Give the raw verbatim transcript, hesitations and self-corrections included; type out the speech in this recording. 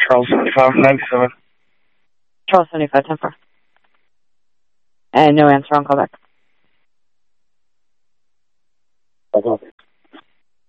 Charles seventy-five ninety-seven. Charles seventy-five ten four. And no answer on callback.